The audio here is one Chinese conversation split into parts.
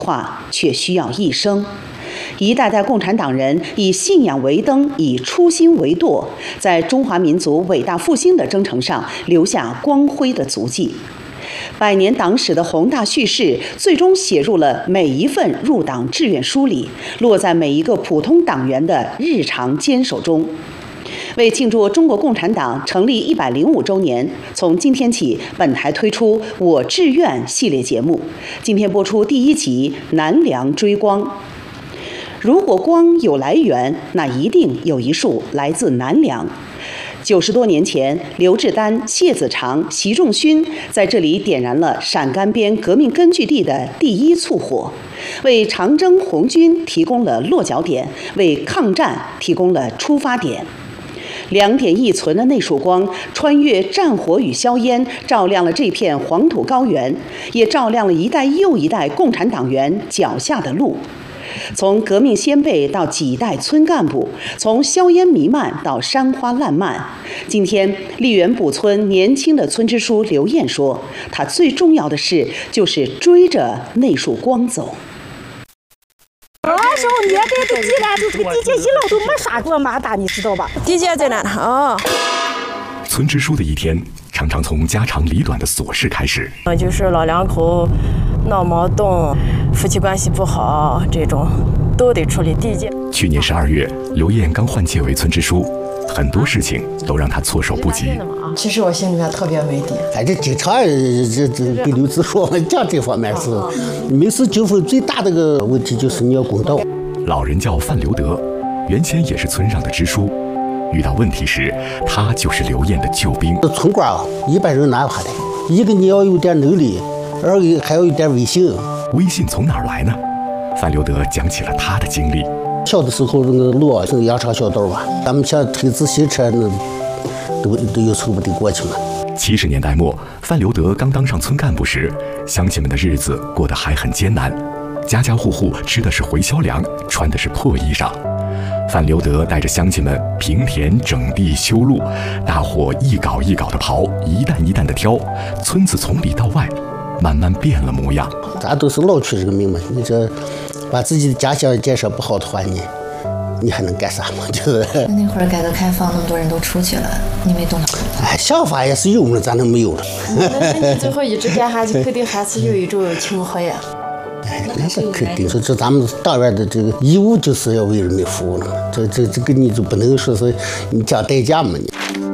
化却需要一生。一代代共产党人以信仰为灯，以初心为舵，在中华民族伟大复兴的征程上留下光辉的足迹。100年党史的宏大叙事，最终写入了每一份入党志愿书里，落在每一个普通党员的日常坚守中。为庆祝中国共产党成立105周年，从今天起，本台推出《我志愿》系列节目。今天播出第1集《南梁追光》。如果光有来源，那一定有一束来自南梁。90多年前，刘志丹、谢子长、习仲勋在这里点燃了陕甘边革命根据地的第一簇火，为长征红军提供了落脚点，为抗战提供了出发点。2点一存的那束光，穿越战火与硝烟，照亮了这片黄土高原，也照亮了一代又一代共产党员脚下的路。从革命先辈到几代村干部，从硝烟弥漫到山花烂漫。今天，荔园堡村年轻的村支书刘艳说，他最重要的事就是追着那束光走。 说年代都进来，这个地界一路都没刷过马达，你知道吧？ 地界在哪哦。 村支书的一天常常从家长里短的琐事开始， 就是老两口闹矛盾，夫妻关系不好，这种都得处理地界。 去年12月，刘艳刚换届为村支书，很多事情都让他措手不及。 其实我心里面特别没底。 这经常跟刘子说讲这方面是，每次纠纷最大的个问题就是你要公道。 老人叫范刘德，原先也是村上的支书。遇到问题时，他就是刘艳的救兵。 村官一般人拿他的，一个你要有点能力，二个还要有点威信。 威信从哪儿来呢？范刘德讲起了他的经历。 小的时候那个路是羊肠小道吧，咱们想推自行车那都有从不得过去嘛。 70年代末，范刘德刚当上村干部时，乡亲们的日子过得还很艰难，家家户户吃的是回销粮，穿的是破衣裳。范刘德带着乡亲们平田整地修路，大伙一镐一镐的刨，一担一担的挑，村子从里到外慢慢变了模样。 咱都是老区人民嘛，你这把自己的家乡建设不好的话，你还能干啥嘛？就是那会儿改革开放，那么多人都出去了，你没动脑子？ 想法也是有了，咱能没有了？ 那你最后一直干下去，肯定还是有一种情怀呀。 那是肯定，这咱们党员的这个义务就是要为人民服务了，这个你就不能说是你讲代价嘛？你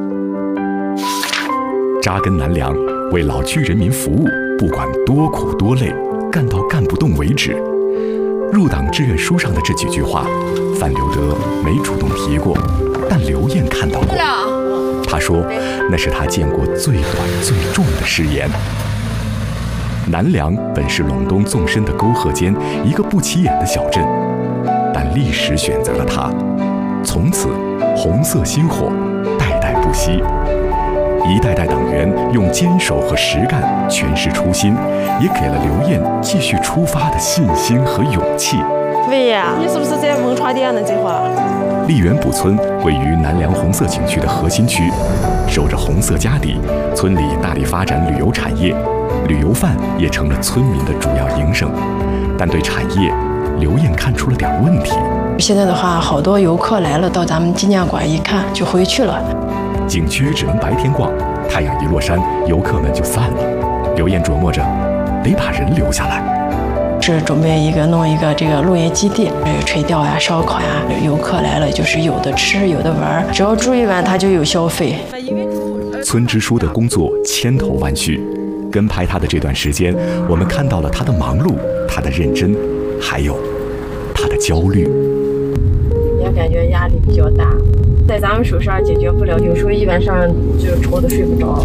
扎根南梁，为老区人民服务，不管多苦多累，干到干不动为止。入党志愿书上的这几句话，范刘德没主动提过，但刘艳看到过。他说，那是他见过最短最重的誓言。南梁本是陇东纵深的沟壑间一个不起眼的小镇，但历史选择了它，从此红色薪火代代不息。一代代党员用坚守和实干诠释初心，也给了刘艳继续出发的信心和勇气。 喂呀，你是不是在汶川店呢？这会儿， 荔园堡村位于南梁红色景区的核心区，守着红色家底，村里大力发展旅游产业，旅游饭也成了村民的主要营生。但对产业，刘艳看出了点问题。 现在的话，好多游客来了，到咱们纪念馆一看就回去了。 景区只能白天逛，太阳一落山，游客们就散了。刘艳琢磨着，得把人留下来。 是准备弄一个这个露营基地，垂钓呀、烧烤呀，游客来了就是有的吃有的玩，只要住一晚他就有消费。 村支书的工作千头万绪，跟拍他的这段时间，我们看到了他的忙碌，他的认真，还有他的焦虑。 也感觉压力比较大，在咱们手上解决不了，有时候一晚上就愁得睡不着。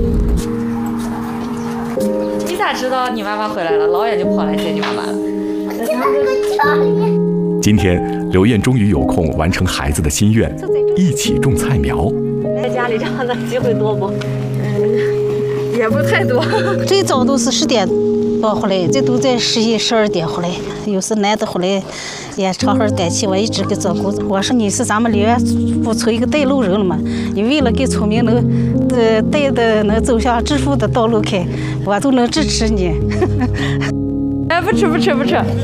你咋知道你妈妈回来了？老远就跑来接你妈妈了。 今天刘艳终于有空完成孩子的心愿，一起种菜苗。 在家里这样的机会多不？ 也不太多。 最早都是10点多回来，这都在11、12点回来。有时男的回来也常好待起，我一直给照顾。我说你是咱们荔园堡村一个带路人了嘛，你为了给村民能带的能走向致富的道路开，我都能支持你。 哎，不吃不吃不吃。